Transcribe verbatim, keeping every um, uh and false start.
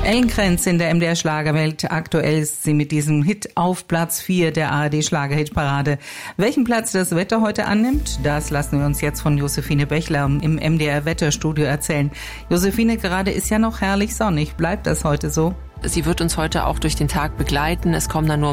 Ellen Krenz in der M D R Schlagerwelt. Aktuell ist sie mit diesem Hit auf Platz vier der A R D Schlagerhitparade. Welchen Platz das Wetter heute annimmt, das lassen wir uns jetzt von Josephine Bechler im M D R Wetterstudio erzählen. Josephine, gerade ist ja noch herrlich sonnig. Bleibt das heute so? Sie wird uns heute auch durch den Tag begleiten. Es kommen dann nur